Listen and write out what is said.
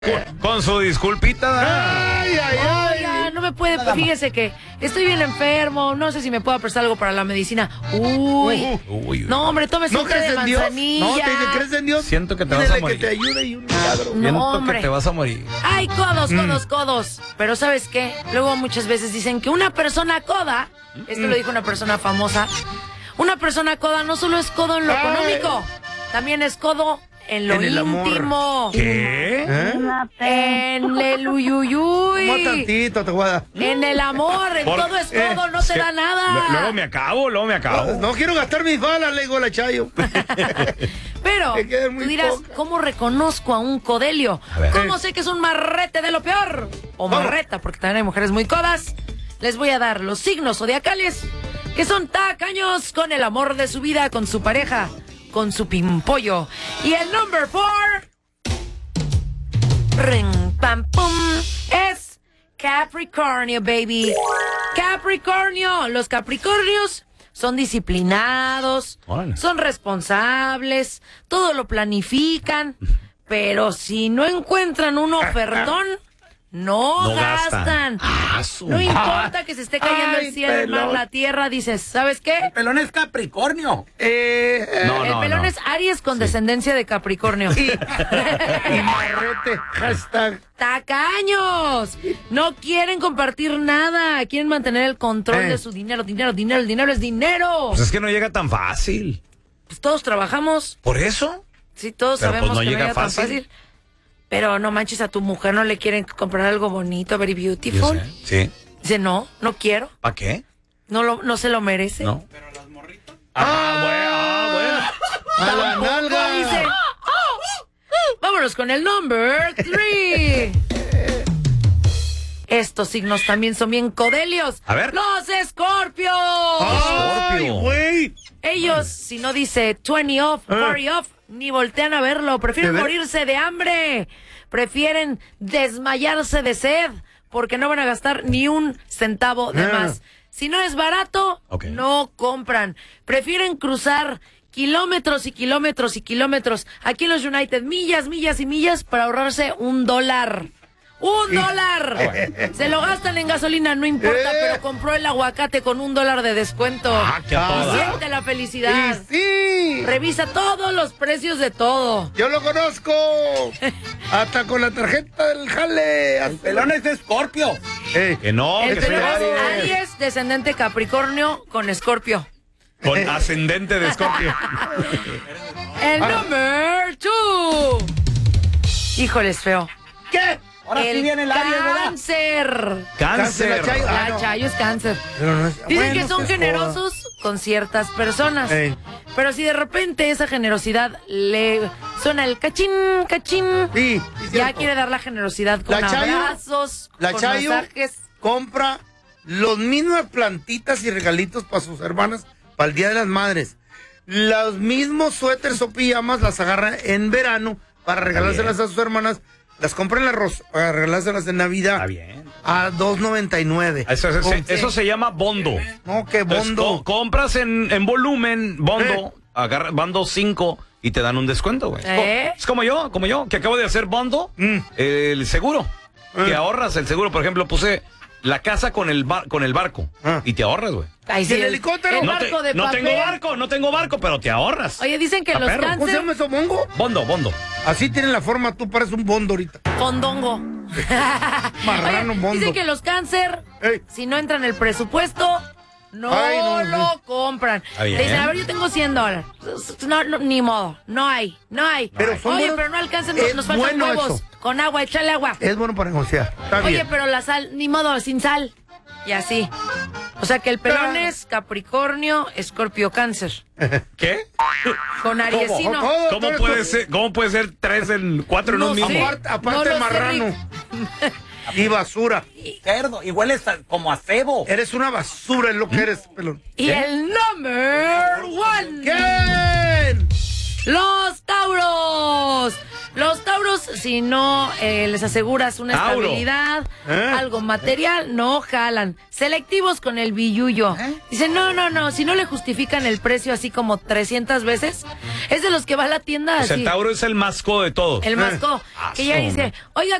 Con su disculpita. Oiga, no me puede, fíjese que estoy bien enfermo, no sé si me pueda prestar algo para la medicina. No, hombre, tómese un té de manzanilla. No, ¿crees en Dios? Siento que te vas a morir. Que te ayude y un milagro. Siento que te vas a morir. Ay, codos. Pero ¿sabes qué? Luego muchas veces dicen que una persona coda, esto lo dijo una persona famosa, una persona coda no solo es codo en lo económico, también es codo en lo íntimo. ¿Qué? En el uyuyuy. Como tantito, te voy a dar. En el amor, en todo es codo, no te da nada. Luego me acabo. No quiero gastar mis balas, le digo a la Chayo. Pero tú dirás, ¿cómo reconozco a un codelio? ¿Cómo sé que es un marrete de lo peor? O marreta, porque también hay mujeres muy codas. Les voy a dar los signos zodiacales, que son tacaños con el amor de su vida, con su pareja, con su pimpollo. Y el number 4, ring, pam, pum, es Capricornio, baby. Capricornio. Los Capricornios son disciplinados, son responsables, todo lo planifican, pero si no encuentran un ofertón, no gastan. No importa que se esté cayendo el cielo, el mar, la tierra, dices, ¿sabes qué? El pelón es Capricornio. El pelón es Aries con descendencia de Capricornio. Y marrete, hashtag. ¡Tacaños! No quieren compartir nada, quieren mantener el control de su dinero. El dinero es dinero. Pues es que no llega tan fácil. Pues todos trabajamos. ¿Por eso? Sí, todos pero sabemos pues no que llega no llega tan fácil. Pero no manches, a tu mujer no le quieren comprar algo bonito, very beautiful. Yo sé, sí. Dice, no quiero. ¿Para qué? No se lo merece. No. Pero las morritas. Bueno. A la nalga. Dice, vámonos con el number 3. Estos signos también son bien codelios. A ver. ¡Los Escorpios! ¡Ay, güey! Ellos, si no dice 20 off, 40 off, ni voltean a verlo. Prefieren morirse de hambre. Prefieren desmayarse de sed. Porque no van a gastar ni un centavo de más. Si no es barato, no compran. Prefieren cruzar kilómetros y kilómetros y kilómetros aquí en los United. Millas y millas para ahorrarse $1. $1. Se lo gastan en gasolina, no importa, pero compró el aguacate con $1 de descuento. Siente la felicidad. Sí. Revisa todos los precios de todo. Yo lo conozco. Hasta con la tarjeta del jale. El pelón es de Escorpio. Que no, El que soy pelón es Aries. Aries, descendente Capricornio con Escorpio. Con ascendente de Escorpio. El number 2. Híjoles, feo. ¿Qué? Ahora sí viene el Aries, ¿verdad? Cáncer. Cáncer. La Chayo es cáncer. Pero no es, Dicen que son generosos con ciertas personas. Pero si de repente esa generosidad le suena el cachín, Sí, ya quiere dar la generosidad con abrazos, la con Chayo masajes. compra los mismas plantitas y regalitos para sus hermanas para el Día de las Madres. Los mismos suéteres o pijamas las agarra en verano para regalárselas a sus hermanas. Las compra en arroz para regalárselas en Navidad. Está bien. A $2.99. Eso se llama bondo. No, qué bondo. Entonces, compras en volumen, bondo, van 5 y te dan un descuento, güey. Es como yo, que acabo de hacer bondo, el seguro. Que ahorras el seguro. Por ejemplo, puse la casa con el barco y te ahorras, güey. Ay, sí, ¿Y el helicóptero? El No, barco de no papel. tengo barco, pero te ahorras. Oye, dicen que A los perro. ¿Cómo se cáncer... llama eso, mongo? Bondo. Así tiene la forma, tú pareces un bondo ahorita. Fondongo. Marrano, Oye, bondo. dicen que los cáncer, si no entran en el presupuesto, no lo compran. Está bien. Dicen, a ver, yo tengo $100. No, ni modo, no hay. Pero Oye, pero no alcanzan, es nos faltan bueno huevos. eso. Con agua, échale agua. Es bueno para negociar. Está Oye, bien. pero la sal, ni modo, sin sal. Y así. O sea que el pelón es Capricornio, Escorpio, Cáncer. ¿Qué? Con Ariesino. ¿Cómo puede ser 4 en un mismo? sé. Aparte No lo sé, marrano. Y basura. Cerdo. Y hueles como a cebo. Eres una basura, es lo que eres, pelón. Y el number 1. ¿Quién? Los Tauros. Los Tauros, si no les aseguras una estabilidad, algo material, no jalan. Selectivos con el billullo. Dicen, no, si no le justifican el precio así como 300 veces, es de los que va a la tienda O así. sea, el Tauro es el más codo de todos. El más codo, que ya dice, oiga,